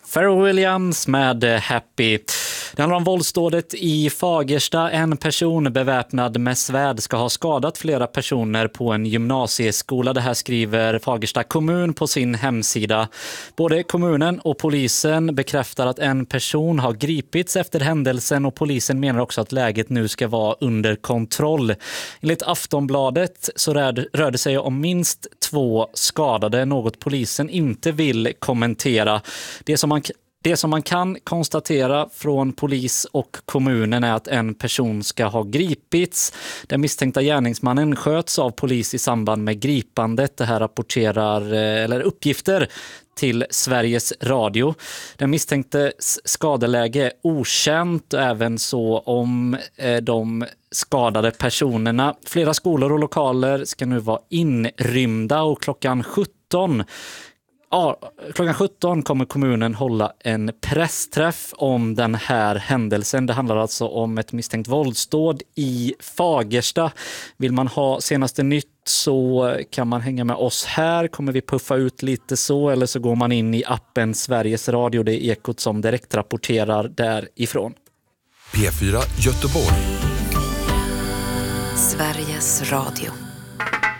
Pharrell Williams med Happy. Det handlar om våldsdådet i Fagersta. En person beväpnad med svärd ska ha skadat flera personer på en gymnasieskola. Det här skriver Fagersta kommun på sin hemsida. Både kommunen och polisen bekräftar att en person har gripits efter händelsen, och polisen menar också att läget nu ska vara under kontroll. Enligt Aftonbladet så rör det sig om minst 2 skadade, något polisen inte vill kommentera. Det som man kan konstatera från polis och kommunen är att en person ska ha gripits. Den misstänkta gärningsmannen sköts av polis i samband med gripandet. Det här rapporterar uppgifter till Sveriges Radio. Den misstänkte skadeläge är okänt, även så om de skadade personerna. Flera skolor och lokaler ska nu vara inrymda, och klockan 17 kommer kommunen hålla en pressträff om den här händelsen. Det handlar alltså om ett misstänkt våldsdåd i Fagersta. Vill man ha senaste nytt så kan man hänga med oss här. Kommer vi puffa ut lite så, eller så går man in i appen Sveriges Radio. Det är Ekot som direkt rapporterar därifrån. P4 Göteborg. Sveriges Radio.